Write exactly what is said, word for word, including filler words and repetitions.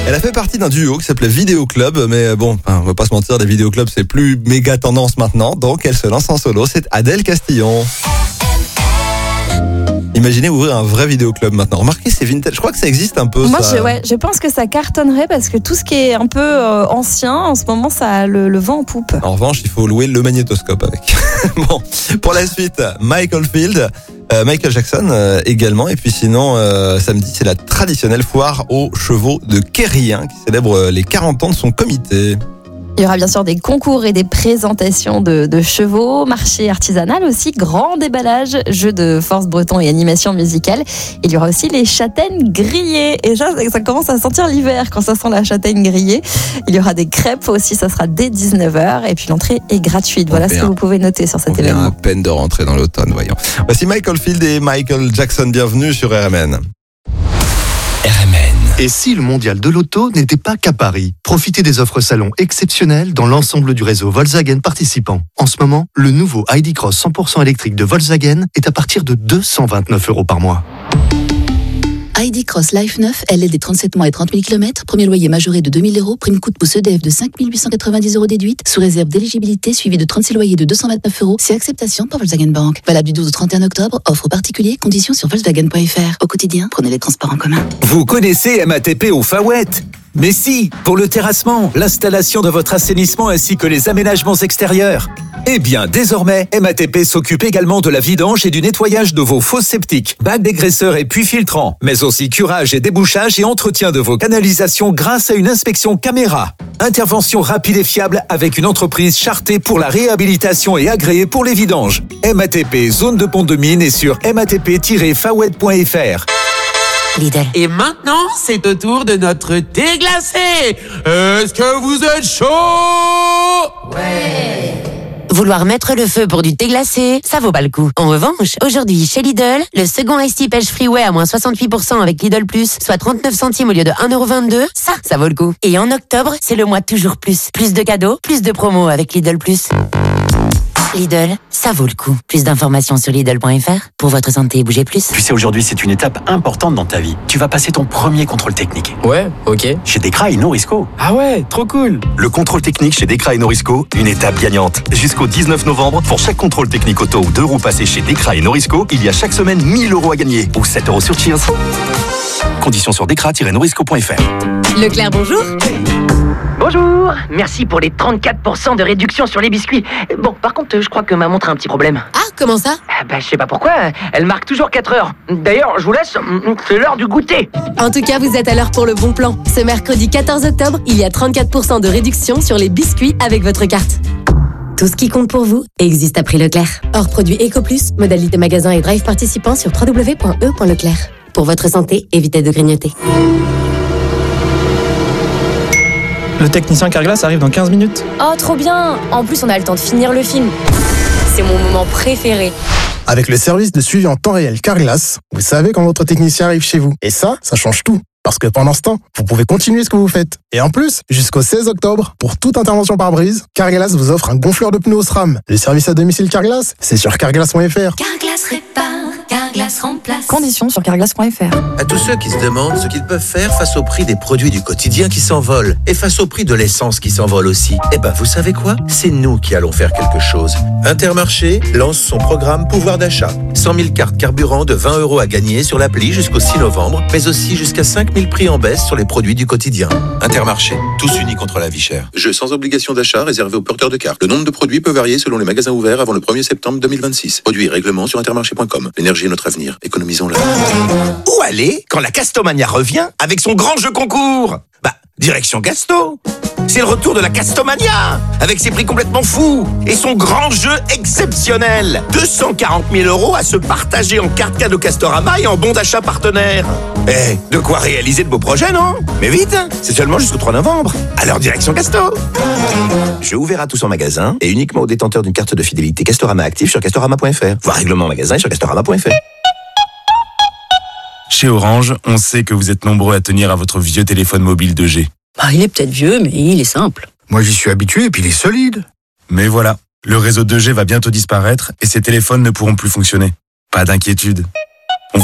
Elle a fait partie d'un duo qui s'appelait Vidéo Club, mais bon, on va pas se mentir, les vidéoclubs c'est plus méga tendance maintenant, donc elle se lance en solo, c'est Adèle Castillon. Imaginez ouvrir un vrai vidéoclub maintenant. Remarquez, c'est vintage. Je crois que ça existe un peu. Moi, ça. Je, ouais, je pense que ça cartonnerait parce que tout ce qui est un peu euh, ancien, en ce moment, ça a le, le vent en poupe. En revanche, il faut louer le magnétoscope avec. Bon, pour la suite, Michael Field, euh, Michael Jackson euh, également. Et puis sinon, euh, samedi, c'est la traditionnelle foire aux chevaux de Quérien qui célèbre les quarante ans de son comité. Il y aura bien sûr des concours et des présentations de, de chevaux, marché artisanal aussi, grand déballage, jeux de force breton et animation musicale. Il y aura aussi les châtaignes grillées. Et ça, ça commence à sentir l'hiver quand ça sent la châtaigne grillée. Il y aura des crêpes aussi, ça sera dès dix-neuf heures. Et puis l'entrée est gratuite. Voilà ce que vous pouvez noter sur cet on événement. On vient à peine de rentrer dans l'automne, voyons. Voici Michael Field et Michael Jackson. Bienvenue sur R M N. R M N. Et si le mondial de l'auto n'était pas qu'à Paris? Profitez des offres salon exceptionnelles dans l'ensemble du réseau Volkswagen participant. En ce moment, le nouveau I D Cross cent pour cent électrique de Volkswagen est à partir de deux cent vingt-neuf euros par mois. I D Cross Life neuf, L L D trente-sept mois et trente mille kilomètres, premier loyer majoré de deux mille euros, prime coup de pouce E D F de cinq mille huit cent quatre-vingt-dix euros déduite, sous réserve d'éligibilité suivi de trente-six loyers de deux cent vingt-neuf euros, c'est acceptation par Volkswagen Bank. Valable du douze au trente et un octobre, offre particulier, conditions sur Volkswagen point F R. Au quotidien, prenez les transports en commun. Vous connaissez M A T P au Fawet? Mais si, pour le terrassement, l'installation de votre assainissement ainsi que les aménagements extérieurs. Eh bien, désormais, M A T P s'occupe également de la vidange et du nettoyage de vos fosses septiques, bacs dégraisseurs et puits filtrants, mais aussi curage et débouchage et entretien de vos canalisations grâce à une inspection caméra. Intervention rapide et fiable avec une entreprise chartée pour la réhabilitation et agréée pour les vidanges. M A T P, zone de Pont-de-Mine et sur m a t p tiret fawet point f r. Lidl. Et maintenant, c'est au tour de notre thé glacé. Est-ce que vous êtes chaud? Ouais. Vouloir mettre le feu pour du thé glacé, ça vaut pas le coup. En revanche, aujourd'hui, chez Lidl, le second Ice Tea Pêche Freeway à moins soixante-huit pour cent avec Lidl Plus, soit trente-neuf centimes au lieu de un euro vingt-deux, ça, ça vaut le coup. Et en octobre, c'est le mois toujours plus. Plus de cadeaux, plus de promos avec Lidl Plus. Lidl, ça vaut le coup. Plus d'informations sur Lidl point F R. Pour votre santé, bougez plus. Tu sais, aujourd'hui, c'est une étape importante dans ta vie. Tu vas passer ton premier contrôle technique. Ouais, ok. Chez Dekra et Norisco. Ah ouais, trop cool. Le contrôle technique chez Dekra et Norisco, une étape gagnante. Jusqu'au dix-neuf novembre, pour chaque contrôle technique auto ou deux roues passées chez Dekra et Norisco, il y a chaque semaine mille euros à gagner. Ou sept euros sur Cheers. Conditions sur dekra tiret norisco point f r. Leclerc, bonjour. Bonjour, merci pour les trente-quatre pour cent de réduction sur les biscuits. Bon, par contre, je crois que ma montre a un petit problème. Ah, comment ça? Ah bah, je sais pas pourquoi, elle marque toujours quatre heures. D'ailleurs, je vous laisse, c'est l'heure du goûter. En tout cas, vous êtes à l'heure pour le bon plan. Ce mercredi quatorze octobre, il y a trente-quatre pour cent de réduction sur les biscuits avec votre carte. Tout ce qui compte pour vous existe à prix Leclerc. Hors produit EcoPlus, modalité magasin et drive participant sur w w w point e point leclerc. Pour votre santé, évitez de grignoter. Le technicien Carglass arrive dans quinze minutes. Oh, trop bien! En plus, on a le temps de finir le film. C'est mon moment préféré. Avec le service de suivi en temps réel Carglass, vous savez quand votre technicien arrive chez vous. Et ça, ça change tout. Parce que pendant ce temps, vous pouvez continuer ce que vous faites. Et en plus, jusqu'au seize octobre, pour toute intervention par brise, Carglass vous offre un gonfleur de pneus SRAM. Le service à domicile Carglass, c'est sur carglass point f r. Carglass répare, Carglass remplace. Conditions sur carglass point f r. À tous ceux qui se demandent ce qu'ils peuvent faire face au prix des produits du quotidien qui s'envolent et face au prix de l'essence qui s'envole aussi, eh ben vous savez quoi? C'est nous qui allons faire quelque chose. Intermarché lance son programme pouvoir d'achat. cent mille cartes carburant de vingt euros à gagner sur l'appli jusqu'au six novembre, mais aussi jusqu'à cinq mille prix en baisse sur les produits du quotidien. Intermarché, tous unis contre la vie chère. Jeu sans obligation d'achat réservé aux porteurs de cartes. Le nombre de produits peut varier selon les magasins ouverts avant le premier septembre deux mille vingt-six. Produits et règlements sur intermarché point com. L'énergie est notre avenir. Économisons-la. Où aller quand la Castomania revient avec son grand jeu concours? Bah, direction Gasto. C'est le retour de la Castomania, avec ses prix complètement fous et son grand jeu exceptionnel. deux cent quarante mille euros à se partager en carte cadeau Castorama et en bon d'achat partenaire. Eh, de quoi réaliser de beaux projets, non? Mais vite, c'est seulement jusqu'au trois novembre. Alors direction Gasto. Jeu ouvert à tous en magasin et uniquement aux détenteurs d'une carte de fidélité Castorama active sur castorama point f r. Voir règlement en magasin et sur castorama point f r. Chez Orange, on sait que vous êtes nombreux à tenir à votre vieux téléphone mobile deux G. Bah, il est peut-être vieux, mais il est simple. Moi, j'y suis habitué et puis il est solide. Mais voilà, le réseau deux G va bientôt disparaître et ces téléphones ne pourront plus fonctionner. Pas d'inquiétude.